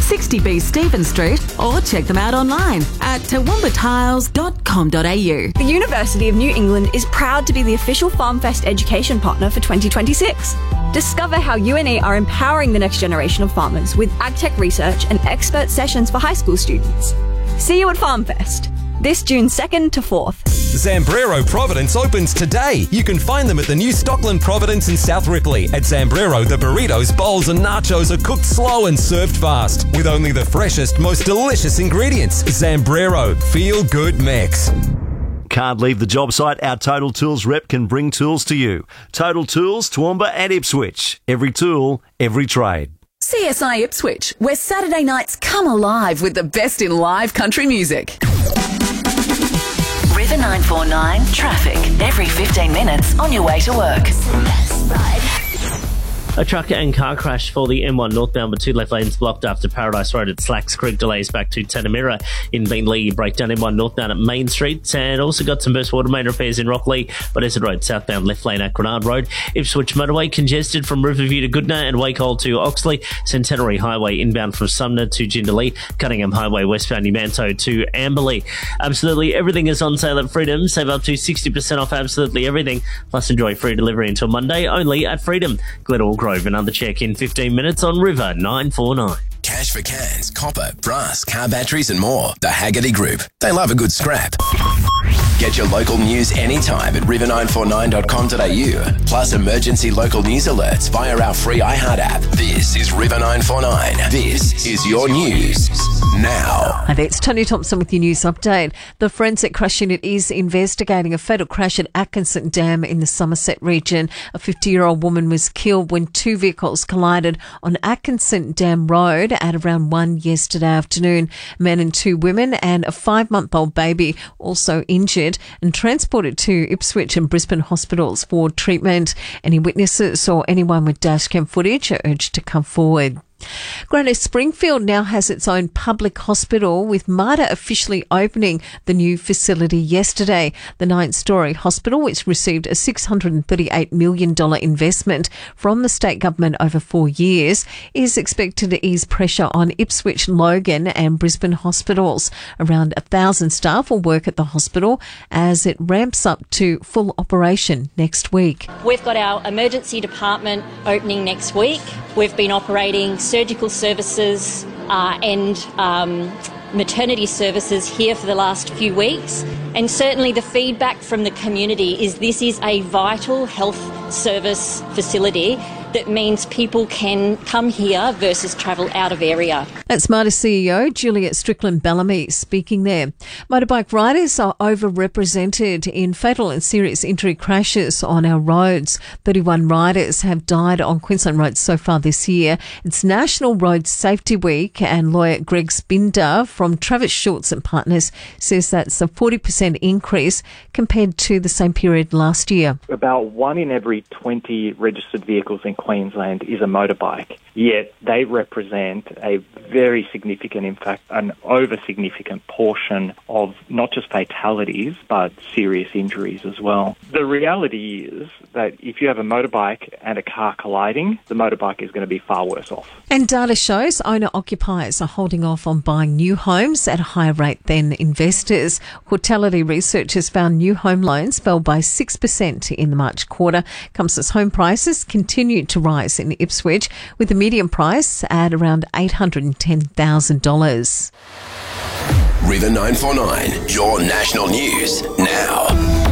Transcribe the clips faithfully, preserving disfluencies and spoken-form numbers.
sixty B Stephen Street, or check them out online at toowoomba tiles dot com dot a u. The University of New England is proud to be the official FarmFest education partner for twenty twenty-six. Discover how U N E are empowering the next generation of farmers with agtech research and expert sessions for high school students. See you at FarmFest, this June second to fourth. Zambrero Providence opens today. You can find them at the new Stockland Providence in South Ripley. At Zambrero, the burritos, bowls and nachos are cooked slow and served fast with only the freshest, most delicious ingredients. Zambrero, feel good mix. Can't leave the job site? Our Total Tools rep can bring tools to you. Total Tools, Toowoomba and Ipswich. Every tool, every trade. C S I Ipswich, where Saturday nights come alive with the best in live country music. River nine four nine traffic every fifteen minutes on your way to work. A truck and car crash for the M one northbound with two left lanes blocked after Paradise Road at Slacks Creek. Delays back to Tanamira in Beenleigh. Breakdown M one northbound at Main Street. And also got some burst water main repairs in Rockley. But Road southbound left lane at Grenard Road. Ipswich motorway congested from Riverview to Goodna and Wacol to Oxley. Centenary Highway inbound from Sumner to Jindalee. Cunningham Highway westbound Umanto to Amberley. Absolutely everything is on sale at Freedom. Save up to sixty percent off absolutely everything. Plus enjoy free delivery until Monday only at Freedom. Glenelg Grove. Another check in fifteen minutes on River nine four nine. Cash for cans, copper, brass, car batteries and more. The Haggerty Group. They love a good scrap. Get your local news anytime at river nine four nine dot com dot a u. Plus emergency local news alerts via our free iHeart app. This is River nine four nine. This is your news now. Hi there, it's Tony Thompson with your news update. The Forensic Crash Unit is investigating a fatal crash at Atkinson Dam in the Somerset region. A fifty-year-old woman was killed when two vehicles collided on Atkinson Dam Road at around one yesterday afternoon. A man and two women and a five-month-old baby also injured and transported to Ipswich and Brisbane hospitals for treatment. Any witnesses or anyone with dashcam footage are urged to come forward. Granite Springfield now has its own public hospital, with Mater officially opening the new facility yesterday. The nine-storey hospital, which received a six hundred thirty-eight million dollars investment from the state government over four years, is expected to ease pressure on Ipswich, Logan and Brisbane hospitals. Around a thousand staff will work at the hospital as it ramps up to full operation next week. We've got our emergency department opening next week. We've been operating surgical services uh, and um, maternity services here for the last few weeks. And certainly the feedback from the community is this is a vital health service facility that means people can come here versus travel out of area. That's Mater C E O Juliet Strickland-Bellamy speaking there. Motorbike riders are overrepresented in fatal and serious injury crashes on our roads. thirty-one riders have died on Queensland roads so far this year. It's National Road Safety Week, and lawyer Greg Spinder from Travis Schultz and Partners says that's a forty percent increase compared to the same period last year. About one in every twenty registered vehicles in Queensland is a motorbike, yet they represent a very significant, in fact, an over-significant portion of not just fatalities, but serious injuries as well. The reality is that if you have a motorbike and a car colliding, the motorbike is going to be far worse off. And data shows owner-occupiers are holding off on buying new homes at a higher rate than investors. Quartality Research has found new home loans fell by six percent in the March quarter. Comes home prices continued to rise in Ipswich, with the median price at around eight hundred ten thousand dollars. River nine four nine, your national news now.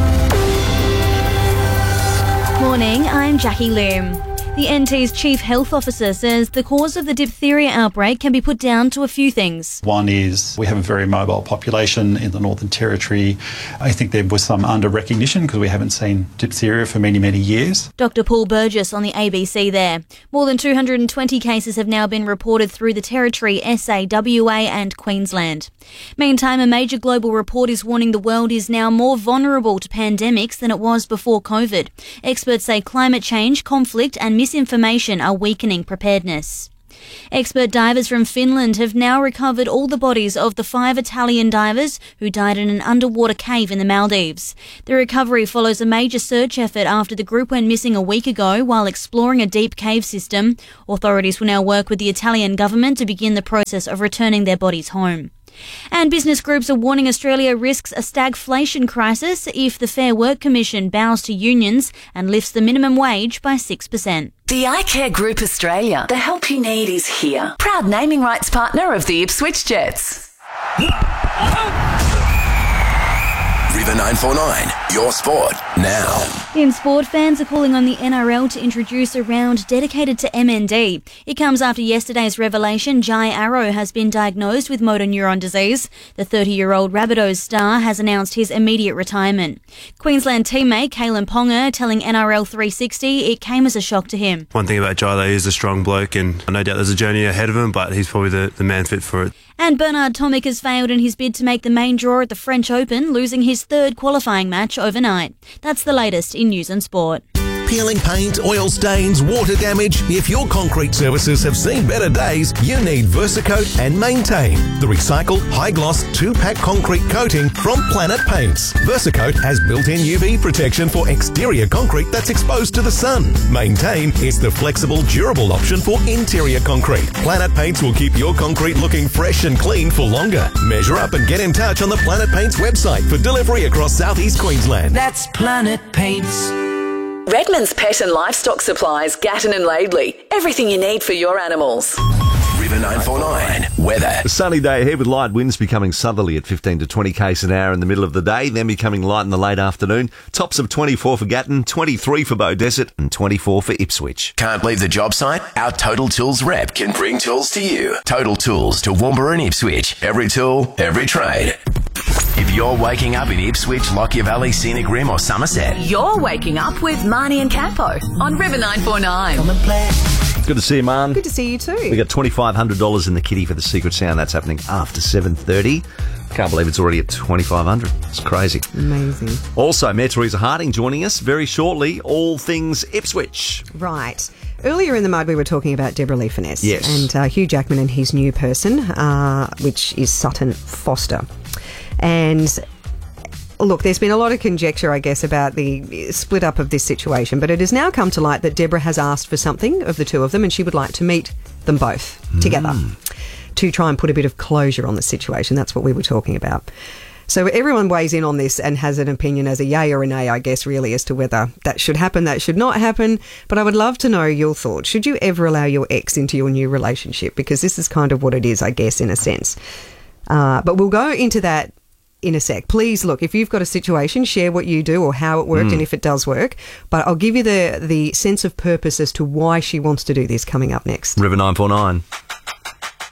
Morning, I'm Jackie Loom. The N T's Chief Health Officer says the cause of the diphtheria outbreak can be put down to a few things. One is we have a very mobile population in the Northern Territory. I think there was some under-recognition because we haven't seen diphtheria for many, many years. Doctor Paul Burgess on the A B C there. More than two hundred twenty cases have now been reported through the Territory, S A, W A and Queensland. Meantime, a major global report is warning the world is now more vulnerable to pandemics than it was before COVID. Experts say climate change, conflict and misinformation are weakening preparedness. Expert divers from Finland have now recovered all the bodies of the five Italian divers who died in an underwater cave in the Maldives. The recovery follows a major search effort after the group went missing a week ago while exploring a deep cave system. Authorities will now work with the Italian government to begin the process of returning their bodies home. And business groups are warning Australia risks a stagflation crisis if the Fair Work Commission bows to unions and lifts the minimum wage by six percent. The iCare Group Australia. The help you need is here. Proud naming rights partner of the Ipswich Jets. River nine four nine, your sport now. In sport, fans are calling on the N R L to introduce a round dedicated to M N D. It comes after yesterday's revelation Jai Arrow has been diagnosed with motor neuron disease. The thirty-year-old Rabbitohs star has announced his immediate retirement. Queensland teammate Kalen Ponga telling N R L three sixty it came as a shock to him. One thing about Jai, though, he's a strong bloke, and no doubt there's a journey ahead of him, but he's probably the, the man fit for it. And Bernard Tomic has failed in his bid to make the main draw at the French Open, losing his third qualifying match overnight. That's the latest in news and sport. Peeling paint, oil stains, water damage. If your concrete services have seen better days, you need Versacoat and Maintain, the recycled high-gloss two-pack concrete coating from Planet Paints. Versacoat has built-in U V protection for exterior concrete that's exposed to the sun. Maintain is the flexible, durable option for interior concrete. Planet Paints will keep your concrete looking fresh and clean for longer. Measure up and get in touch on the Planet Paints website for delivery across southeast Queensland. That's Planet Paints. Redmond's Pet and Livestock Supplies, Gatton and Laidley. Everything you need for your animals. River nine four nine, weather. A sunny day ahead with light winds becoming southerly at fifteen to twenty k's an hour in the middle of the day, then becoming light in the late afternoon. Tops of twenty-four for Gatton, twenty-three for Beaudesert and twenty-four for Ipswich. Can't leave the job site? Our Total Tools rep can bring tools to you. Total Tools to Toowoomba and Ipswich. Every tool, every trade. If you're waking up in Ipswich, Lockyer Valley, Scenic Rim or Somerset, You're waking up with Marnie and Campo on River nine four nine. Good to see you, Man. Good to see you too. We got twenty-five hundred dollars in the kitty for the Secret Sound. That's happening after seven thirty. Can't believe it's already at twenty-five hundred. It's crazy. Amazing. Also, Mayor Teresa Harding joining us very shortly. All things Ipswich. Right. Earlier in the mud, we were talking about Deborah Lee Finesse. Yes. And uh, Hugh Jackman and his new person, uh, which is Sutton Foster. And look, there's been a lot of conjecture, I guess, about the split up of this situation, but it has now come to light that Deborah has asked for something of the two of them, and she would like to meet them both mm. together to try and put a bit of closure on the situation. That's what we were talking about. So everyone weighs in on this and has an opinion as a yay or a nay, I guess, really, as to whether that should happen, that should not happen. But I would love to know your thoughts. Should you ever allow your ex into your new relationship? Because this is kind of what it is, I guess, in a sense. Uh, but we'll go into that in a sec. Please, look, if you've got a situation, share what you do or how it worked mm. and if it does work. But I'll give you the, the sense of purpose as to why she wants to do this coming up next. River nine four nine.